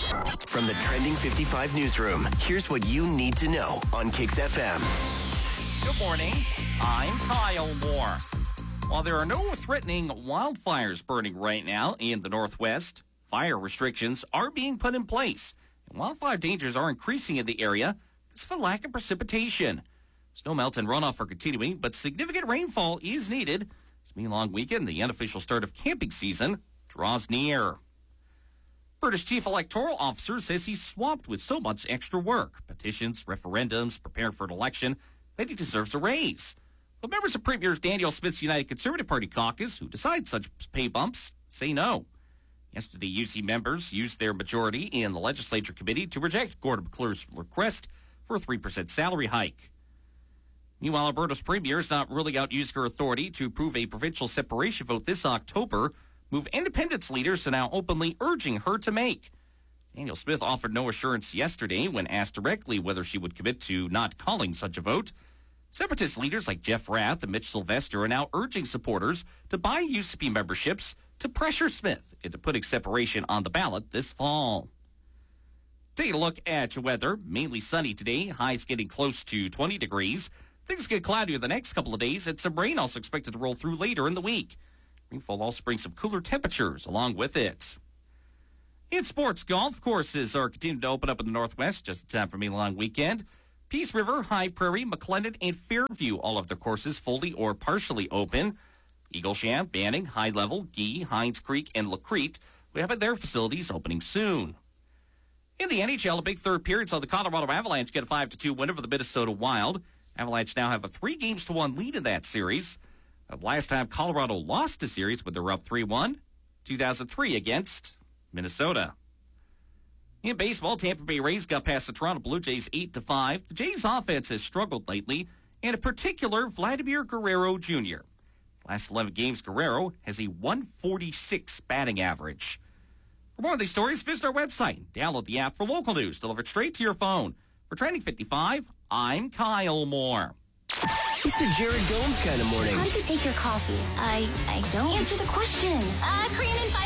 From the Trending 55 newsroom, here's what you need to know on Kicks FM. Good morning. I'm Kyle Moore. While there are no threatening wildfires burning right now in the Northwest, fire restrictions are being put in place, and wildfire dangers are increasing in the area because of a lack of precipitation. Snow melt and runoff are continuing, but significant rainfall is needed. This May-long weekend, the unofficial start of camping season, draws near. British Chief Electoral Officer says he's swamped with so much extra work, petitions, referendums, preparing for an election, that he deserves a raise. But members of Premier Danielle Smith's United Conservative Party caucus, who decide such pay bumps, say no. Yesterday, UC members used their majority in the legislature committee to reject Gordon McClure's request for a 3% salary hike. Meanwhile, Alberta's premier is not ruling out using her authority to approve a provincial separation vote this October, move independence leaders are now openly urging her to make. Danielle Smith offered no assurance yesterday when asked directly whether she would commit to not calling such a vote. Separatist leaders like Jeff Rath and Mitch Sylvester are now urging supporters to buy UCP memberships to pressure Smith into putting separation on the ballot this fall. Taking a look at your weather, mainly sunny today, highs getting close to 20 degrees. Things get cloudier the next couple of days, and some rain also expected to roll through later in the week. Rainfall also brings some cooler temperatures along with it. In sports, golf courses are continuing to open up in the Northwest just in time for May-long weekend. Peace River, High Prairie, McLennan, and Fairview, all of their courses fully or partially open. Eaglesham, Banning, High Level, Gee, Hines Creek, and Lacrete will have their facilities opening soon. In the NHL, a big third period saw the Colorado Avalanche get a 5-2 win over the Minnesota Wild. Avalanche now have a 3-1 lead in that series. Last time Colorado lost a series when they were up 3-1, 2003 against Minnesota. In baseball, Tampa Bay Rays got past the Toronto Blue Jays 8-5. The Jays' offense has struggled lately, and in particular, Vladimir Guerrero Jr. Last 11 games, Guerrero has a 146 batting average. For more of these stories, visit our website. Download the app for local news delivered straight to your phone. For Trending 55, I'm Kyle Moore. It's a Jared Gomes kind of morning. How do you take your coffee? I don't. Answer the question. Korean in 5